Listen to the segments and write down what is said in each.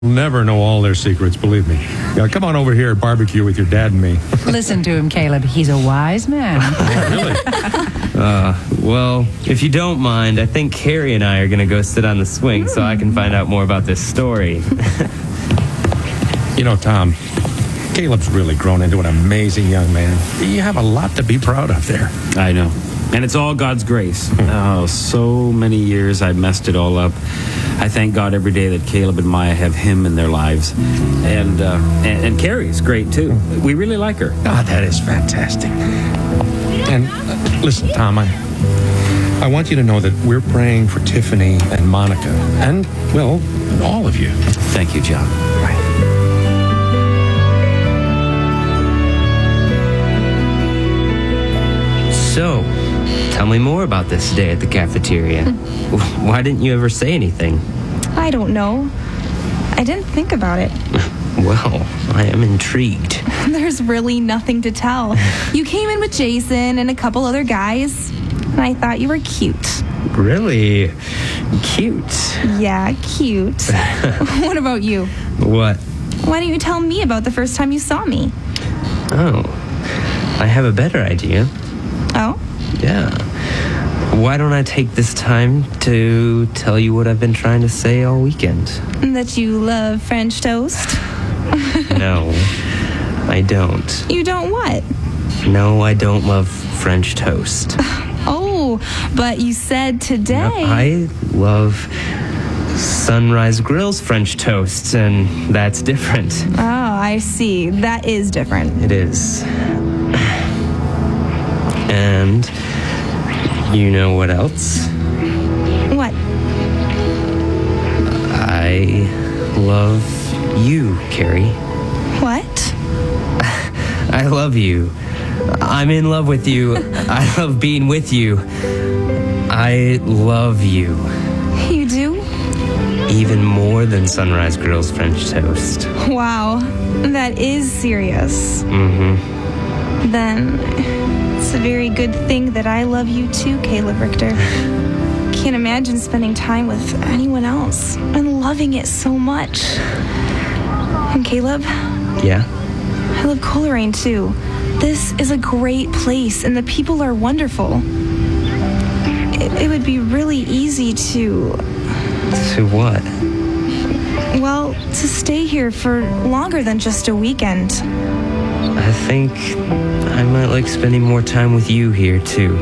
Never know all their secrets, believe me. Yeah, come on over here, barbecue with your dad and me. Listen to him, Caleb. He's a wise man. Really? Well, if you don't mind, I think Carrie and I are going to go sit on the swing so I can find out more about this story. You know, Tom, Caleb's really grown into an amazing young man. You have a lot to be proud of there. I know. And it's all God's grace. Oh, so many years I messed it all up. I thank God every day that Caleb and Maya have him in their lives. And Carrie's great, too. We really like her. Ah, that is fantastic. And listen, Tom, I want you to know that we're praying for Tiffany and Monica and, well, all of you. Thank you, John. So, tell me more about this day at the cafeteria. Why didn't you ever say anything? I don't know. I didn't think about it. Well, I am intrigued. There's really nothing to tell. You came in with Jason and a couple other guys, and I thought you were cute. Really? Cute? Yeah, cute. What about you? What? Why don't you tell me about the first time you saw me? Oh, I have a better idea. Oh? Yeah. Why don't I take this time to tell you what I've been trying to say all weekend? That you love French toast? No, I don't. You don't what? No, I don't love French toast. Oh, but you said today. No, I love Sunrise Grill's French toast, and that's different. Oh, I see. That is different. It is. And you know what else? What? I love you, Carrie. What? I love you. I'm in love with you. I love being with you. I love you. You do? Even more than Sunrise Grill's French toast. Wow. That is serious. Mm-hmm. Then it's a very good thing that I love you too, Caleb Richter. Can't imagine spending time with anyone else and loving it so much. And Caleb? Yeah? I love Coleraine too. This is a great place and the people are wonderful. It would be really easy to... To what? Well, to stay here for longer than just a weekend. I think I might like spending more time with you here, too.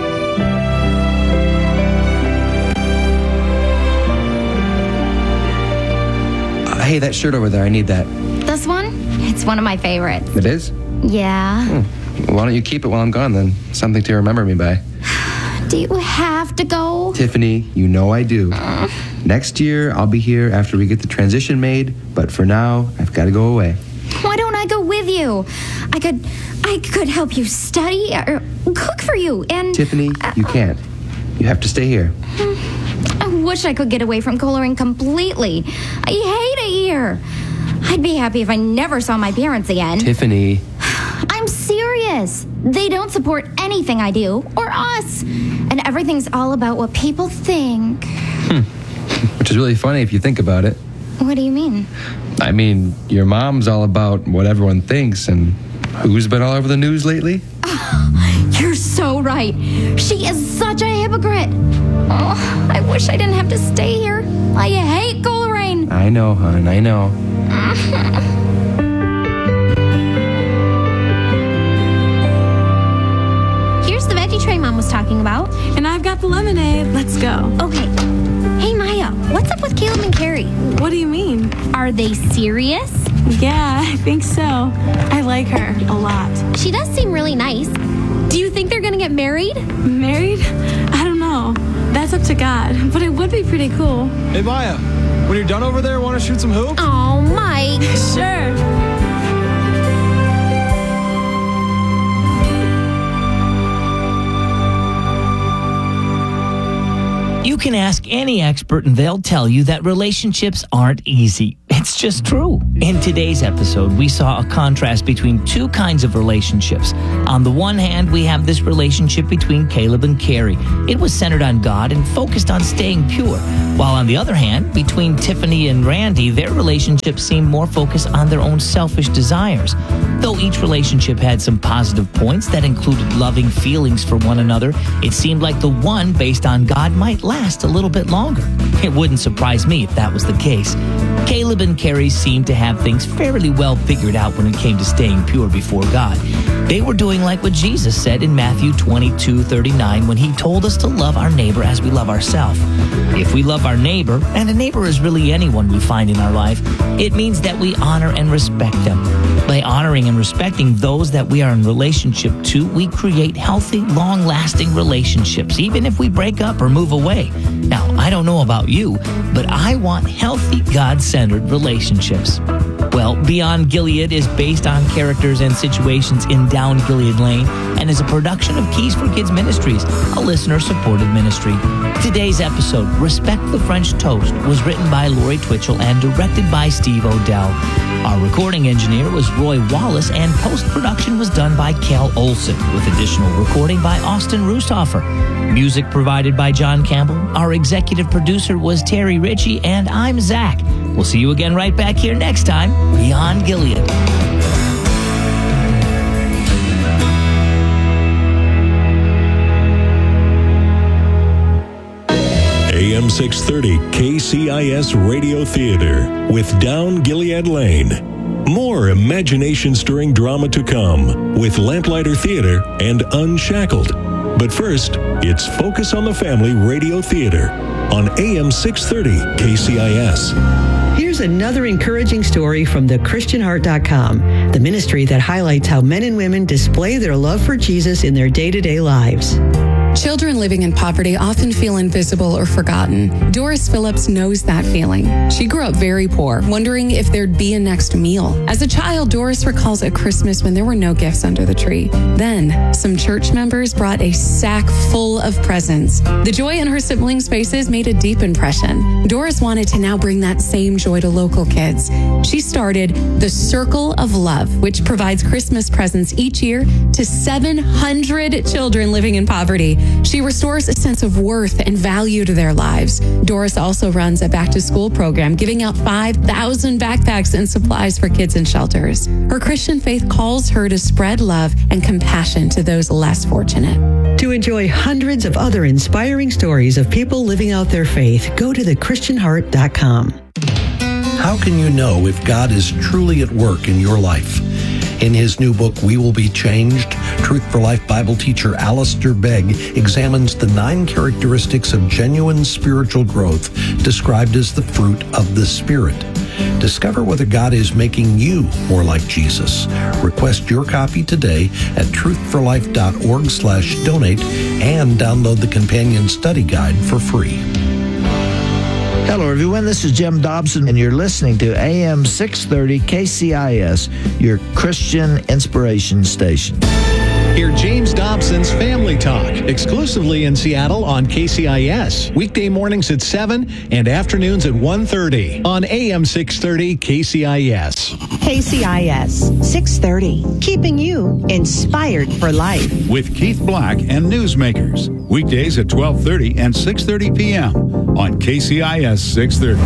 Hey, that shirt over there, I need that. This one? It's one of my favorites. It is? Yeah. Why don't you keep it while I'm gone, then? Something to remember me by. Do you have to go? Tiffany, you know I do. Next year, I'll be here after we get the transition made, but for now, I've got to go away. Why don't I go with you? I could help you study or cook for you and... Tiffany, you can't. You have to stay here. I wish I could get away from Coleraine completely. I hate it here. I'd be happy if I never saw my parents again. Tiffany. I'm serious. They don't support anything I do or us. And everything's all about what people think. Which is really funny if you think about it. What do you mean? I mean, your mom's all about what everyone thinks, and who's been all over the news lately? You're so right. She is such a hypocrite. Oh, I wish I didn't have to stay here. I hate Coleraine. I know, hon, I know. Here's the veggie tray Mom was talking about. And I've got the lemonade. Let's go. Okay. Hey, Maya, what's up with Caleb and Carrie? What do you mean? Are they serious? Yeah, I think so. I like her a lot. She does seem really nice. Do you think they're gonna get married? Married? I don't know. That's up to God, but it would be pretty cool. Hey, Maya, when you're done over there, want to shoot some hoops? Oh, Mike. Sure. You can ask any expert and they'll tell you that relationships aren't easy. It's just true. In today's episode, we saw a contrast between two kinds of relationships. On the one hand, we have this relationship between Caleb and Carrie. It was centered on God and focused on staying pure. While on the other hand, between Tiffany and Randy, their relationship seemed more focused on their own selfish desires. Though each relationship had some positive points that included loving feelings for one another, it seemed like the one based on God might last a little bit longer. It wouldn't surprise me if that was the case. Caleb and Carrie seemed to have things fairly well figured out when it came to staying pure before God. They were doing like what Jesus said in Matthew 22:39 when he told us to love our neighbor as we love ourselves. If we love our neighbor, and a neighbor is really anyone we find in our life, it means that we honor and respect them. By honoring and respecting those that we are in relationship to, we create healthy, long-lasting relationships, even if we break up or move away. Now, I don't know about you, but I want healthy, God-centered relationships. Well, Beyond Gilead is based on characters and situations in Down Gilead Lane and is a production of Keys for Kids Ministries, a listener-supported ministry. Today's episode, Respect the French Toast, was written by Lori Twitchell and directed by Steve Odell. Our recording engineer was Roy Wallace, and post-production was done by Kel Olson, with additional recording by Austin Rusthofer. Music provided by John Campbell. Our executive producer was Terry Ritchie, and I'm Zach. We'll see you again right back here next time, Beyond Gilead. AM 630 KCIS Radio Theater with Down Gilead Lane. More imagination-stirring drama to come with Lamplighter Theater and Unshackled. But first, it's Focus on the Family Radio Theater on AM 630 KCIS. Here's another encouraging story from thechristianheart.com, the ministry that highlights how men and women display their love for Jesus in their day-to-day lives. Children living in poverty often feel invisible or forgotten. Doris Phillips knows that feeling. She grew up very poor, wondering if there'd be a next meal. As a child, Doris recalls a Christmas when there were no gifts under the tree. Then, some church members brought a sack full of presents. The joy in her siblings' faces made a deep impression. Doris wanted to now bring that same joy to local kids. She started the Circle of Love, which provides Christmas presents each year to 700 children living in poverty. She restores a sense of worth and value to their lives. Doris also runs a back-to-school program, giving out 5,000 backpacks and supplies for kids in shelters. Her Christian faith calls her to spread love and compassion to those less fortunate. To enjoy hundreds of other inspiring stories of people living out their faith, go to thechristianheart.com. How can you know if God is truly at work in your life? In his new book, We Will Be Changed, Truth for Life Bible teacher Alistair Begg examines the 9 characteristics of genuine spiritual growth described as the fruit of the Spirit. Discover whether God is making you more like Jesus. Request your copy today at truthforlife.org/donate and download the companion study guide for free. Hello, everyone. This is Jim Dobson, and you're listening to AM 630 KCIS, your Christian inspiration station. Hear James Dobson's Family Talk, exclusively in Seattle on KCIS. Weekday mornings at 7 and afternoons at 1:30 on AM 630 KCIS. KCIS 630, keeping you inspired for life. With Keith Black and Newsmakers. Weekdays at 12:30 and 6:30 p.m. on KCIS 630.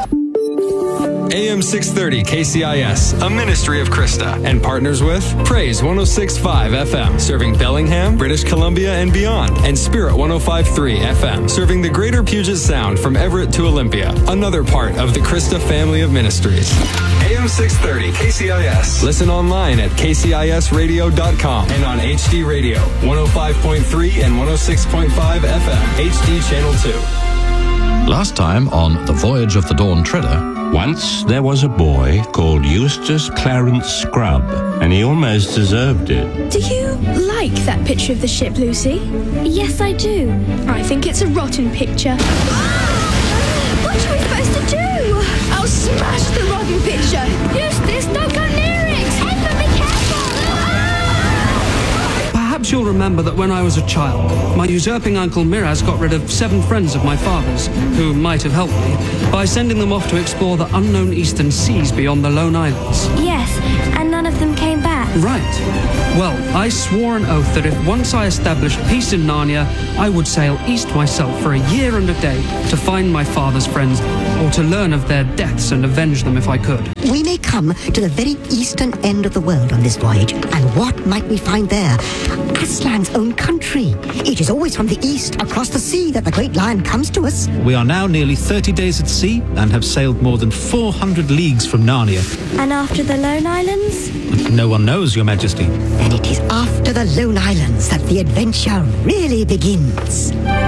AM 630 KCIS, a ministry of Krista, and partners with Praise 106.5 FM, serving Bellingham, British Columbia, and beyond, and Spirit 105.3 FM, serving the greater Puget Sound from Everett to Olympia, another part of the Krista family of ministries. AM 630 KCIS. Listen online at kcisradio.com and on HD Radio, 105.3 and 106.5 FM, HD Channel 2. Last time on The Voyage of the Dawn Treader. Once there was a boy called Eustace Clarence Scrubb, and he almost deserved it. Do you like that picture of the ship, Lucy? Yes, I do. I think it's a rotten picture. What are we supposed to do? I'll smash the rotten picture. Eustace, don't go near it. Edmund, be careful. Perhaps you'll remember that when I was a child, my usurping uncle Miraz got rid of 7 friends of my father's, who might have helped me, by sending them off to explore the unknown eastern seas beyond the Lone Islands. Yes, and none of them came back. Right. Well, I swore an oath that if once I established peace in Narnia, I would sail east myself for a year and a day to find my father's friends, or to learn of their deaths and avenge them if I could. We may come to the very eastern end of the world on this voyage, and what might we find there? Aslan's own country. It is always from the east, across the sea, that the Great Lion comes to us. We are now nearly 30 days at sea and have sailed more than 400 leagues from Narnia. And after the Lone Islands? No one knows, Your Majesty. Then it is after the Lone Islands that the adventure really begins.